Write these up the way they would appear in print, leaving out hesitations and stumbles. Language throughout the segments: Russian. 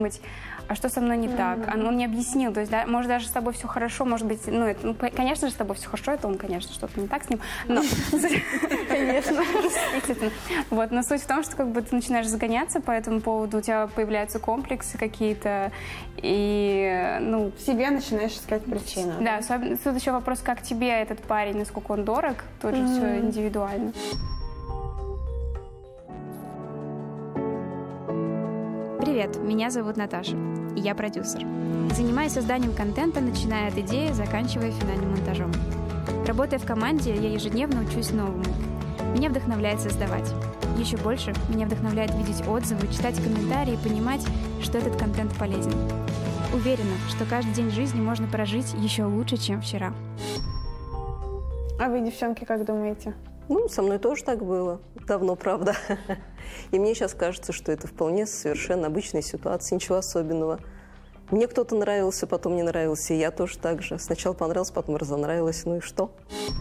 а что со мной не так? Он не объяснил. То есть, да, может, даже с тобой все хорошо, может быть, конечно же, с тобой все хорошо, это он, конечно, что-то не так с ним. Но конечно, естественно. Вот, но суть в том, что как бы ты начинаешь загоняться по этому поводу, у тебя появляются комплексы какие-то, и, в себе начинаешь искать причину. Да, особенно тут еще вопрос, как тебе этот парень, насколько он дорог, тоже все индивидуально. Привет, меня зовут Наташа, и я продюсер. Занимаюсь созданием контента, начиная от идеи, заканчивая финальным монтажом. Работая в команде, я ежедневно учусь новому. Меня вдохновляет создавать. Еще больше меня вдохновляет видеть отзывы, читать комментарии и понимать, что этот контент полезен. Уверена, что каждый день жизни можно прожить еще лучше, чем вчера. А вы, девчонки, как думаете? Со мной тоже так было. Давно, правда. И мне сейчас кажется, что это вполне совершенно обычная ситуация, ничего особенного. Мне кто-то нравился, потом не нравился, и я тоже так же. Сначала понравилось, потом разонравилось, ну и что?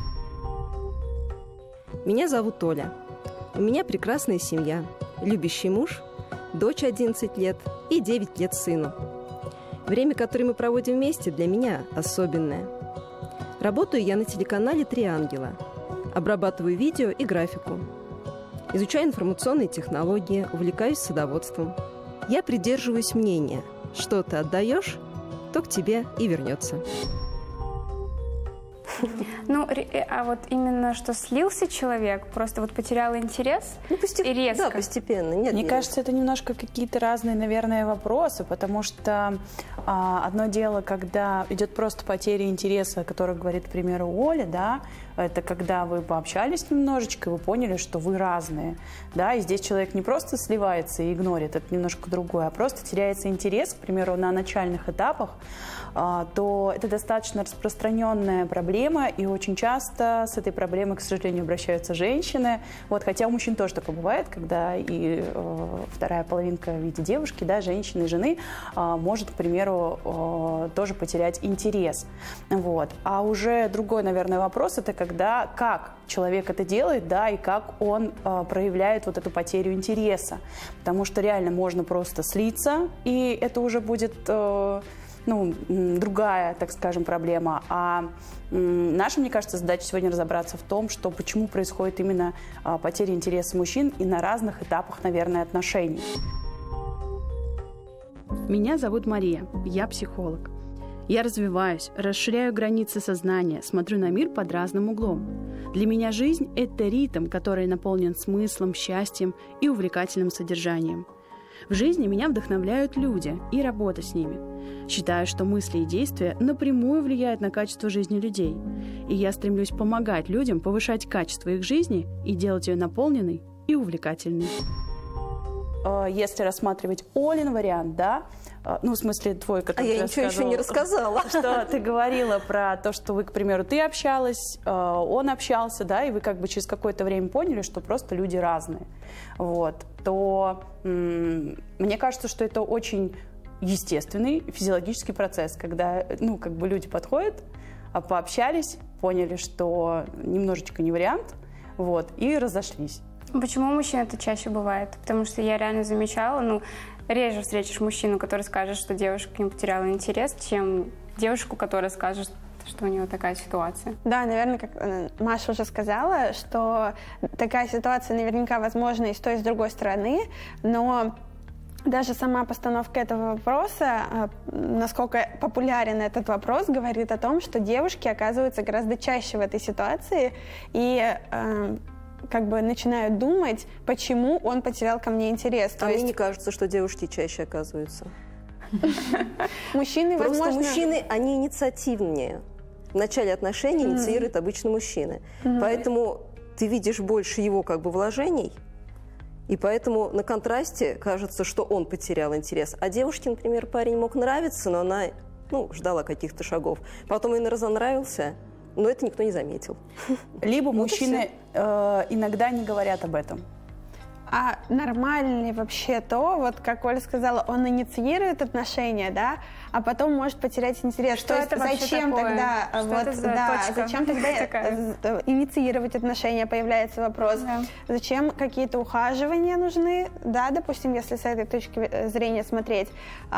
Меня зовут Оля. У меня прекрасная семья, любящий муж, дочь 11 лет и 9 лет сыну. Время, которое мы проводим вместе, для меня особенное. Работаю я на телеканале «Три ангела». Обрабатываю видео и графику. Изучаю информационные технологии, увлекаюсь садоводством. Я придерживаюсь мнения, что ты отдаешь, то к тебе и вернется. А вот именно, что слился человек, просто вот потерял интерес и резко. Да, постепенно. Мне кажется, это немножко какие-то разные, наверное, вопросы, потому что одно дело, когда идет просто потеря интереса, о которой говорит, к примеру, Оля, да, это когда вы пообщались немножечко, и вы поняли, что вы разные, да, и здесь человек не просто сливается и игнорит, это немножко другое, а просто теряется интерес, к примеру, на начальных этапах, то это достаточно распространенная проблема, и очень часто с этой проблемой, к сожалению, обращаются женщины. Вот, хотя у мужчин тоже такое бывает, когда и вторая половинка в виде девушки, да, женщины и жены, может, к примеру, тоже потерять интерес. Вот. А уже другой, наверное, вопрос, это когда, как человек это делает, да, и как он проявляет вот эту потерю интереса. Потому что реально можно просто слиться, и это уже будет... другая, так скажем, проблема. А наша, мне кажется, задача сегодня разобраться в том, что почему происходит именно потеря интереса мужчин и на разных этапах, наверное, отношений. Меня зовут Мария, я психолог. Я развиваюсь, расширяю границы сознания, смотрю на мир под разным углом. Для меня жизнь – это ритм, который наполнен смыслом, счастьем и увлекательным содержанием. В жизни меня вдохновляют люди и работа с ними. Считаю, что мысли и действия напрямую влияют на качество жизни людей. И я стремлюсь помогать людям повышать качество их жизни и делать ее наполненной и увлекательной. Если рассматривать Олин вариант, да, в смысле твой, который я ничего еще не рассказала. Что ты говорила про то, что вы, к примеру, ты общалась, он общался, да, и вы как бы через какое-то время поняли, что просто люди разные, вот, то мне кажется, что это очень естественный физиологический процесс, когда, люди подходят, пообщались, поняли, что немножечко не вариант, вот, и разошлись. Почему у мужчин это чаще бывает? Потому что я реально замечала, реже встретишь мужчину, который скажет, что девушка к нему потеряла интерес, чем девушку, которая скажет, что у него такая ситуация. Да, наверное, как Маша уже сказала, что такая ситуация наверняка возможна и с той, и с другой стороны, но даже сама постановка этого вопроса, насколько популярен этот вопрос, говорит о том, что девушки оказываются гораздо чаще в этой ситуации и начинают думать, почему он потерял ко мне интерес. Мне не кажется, что девушки чаще оказываются. Мужчины, Просто мужчины, они инициативнее. В начале отношений инициируют обычно мужчины. Поэтому ты видишь больше его вложений, и поэтому на контрасте кажется, что он потерял интерес. А девушке, например, парень мог нравиться, но она ждала каких-то шагов. Потом ей разонравился, но это никто не заметил. Либо мужчины иногда не говорят об этом. А нормально ли вообще то, вот как Оля сказала, он инициирует отношения, да, а потом может потерять интерес. Что это зачем такое? Тогда, зачем тогда инициировать отношения, появляется вопрос. Да. Зачем какие-то ухаживания нужны, да, допустим, если с этой точки зрения смотреть.